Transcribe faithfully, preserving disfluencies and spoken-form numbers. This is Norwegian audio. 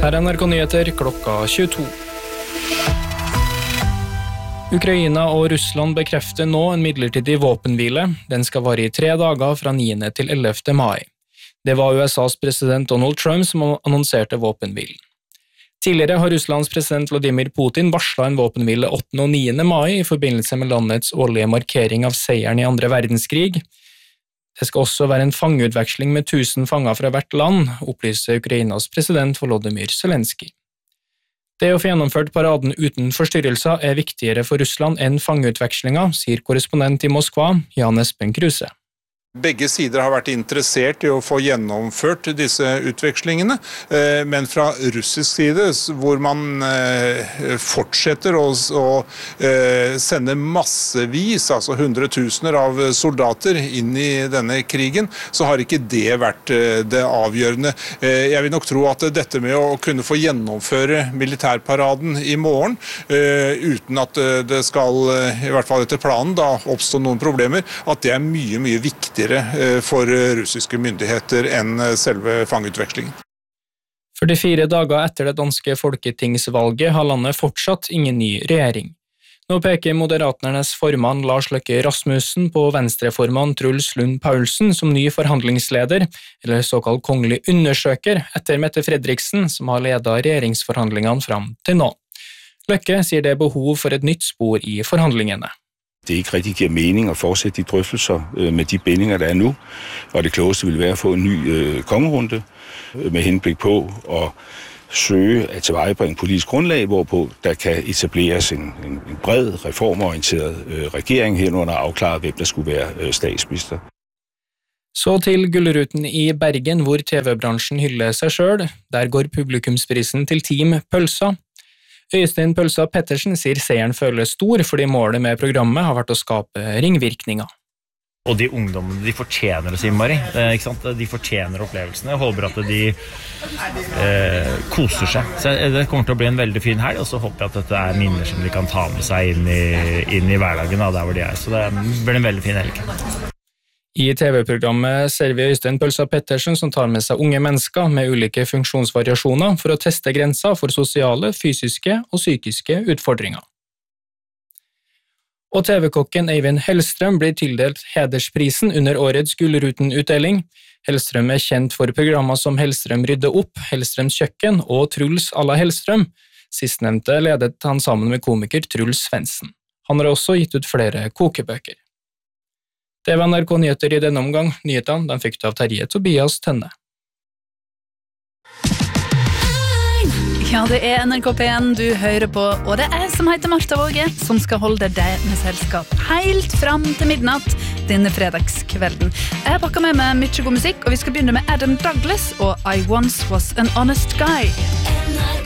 Her er N R K Nyheter klokka tjueto. Ukraina og Russland bekrefter nå en midlertidig våpenhvile. Den skal vare i tre dager fra niende til ellevte mai. Det var U S A's president Donald Trump som annonserte våpenhvilen. Tidligere har Russlands president Vladimir Putin varslet en våpenhvile åttende og niende mai i forbindelse med landets årlige markering av seieren i andre verdenskrig. Det skal også være en fangeutveksling med tusen fanger fra hvert land, opplyser Ukrainas president Volodymyr Zelensky. Det å få gjennomført paraden uten forstyrrelser er viktigere for Russland enn fangeutvekslinger, sier korrespondent i Moskva, Jan Espen Kruse. Begge sider har vært interessert i å få gjennomført disse utvekslingene, men fra russisk side, hvor man fortsetter å sende massevis, altså hundretusener av soldater inn i denne krigen, så har ikke det vært det avgjørende. Jeg vil nok tro at dette med å kunne få gjennomføre militærparaden i morgen, uten at det skal, i hvert fall etter planen, da oppstå noen problemer, at det er mye, mye viktigere for russiske myndigheter enn selve fangeutvekslingen. førtifire dager etter det danske folketingsvalget har landet fortsatt ingen ny regjering. Nå peker Moderaternes formann Lars Løkke Rasmussen på venstreformann Truls Lund Paulsen som ny forhandlingsleder, eller såkalt kongelig undersøker, etter Mette Fredriksen, som har ledet regjeringsforhandlingene fram til nå. Løkke sier det er behov for et nytt spor i forhandlingene. Det ikke rigtig giver mening at fortsætte de drøftelser med de bindinger, der er nu, og det klogeste vil være at få en ny øh, kongerunde med henblik på at søge at tilvejebringe politisk grundlag, hvorpå der kan etableres en, en, en bred, reformorienteret øh, regering, herunder afklare, hvem der skulle være øh, statsminister. Så til Gullruten i Bergen, hvor T V-bransjen hyller seg selv. Der går publikumsprisen til Team Pølsa. Øystein Pølsa Pettersen sier seieren føles stor, fordi målet med programmet har vært å skape ringvirkninger. Og de ungdommene, de fortjener å si Mari, ikke sant? De fortjener opplevelsene. Jeg håper at de eh, koser seg. Så det kommer til å bli en veldig fin helg, og så håper jeg at dette er minner som de kan ta med seg inn i, inn i hverdagen, da, der hvor de er. Så det blir en veldig fin helg. I T V-programmet ser vi Øystein Pølsa Pettersen som tar med seg unge mennesker med ulike funksjonsvariasjoner for å teste grenser for sosiale, fysiske og psykiske utfordringer. Og T V-kokken Eivind Hellstrøm blir tildelt hedersprisen under årets Gullruten-utdeling. Hellstrøm er kjent for programmer som Hellstrøm rydder opp, Hellstrøms kjøkken og Truls à la Hellstrøm. Sistnevnte ledet han sammen med komiker Truls Svendsen. Han har også gitt ut flere kokebøker. Det var N R K Nyheter i denne omgang. Nyhetene den fikk du av Terje Tobias Tønne. Ja, det er N R K P en du hører på, og det er jeg som heter Martha Våge, som skal holde deg med selskap helt fram til midnatt denne fredagskvelden. Jeg har pakket med meg mye god musikk, og vi skal begynne med Adam Douglas og I Once Was an Honest Guy.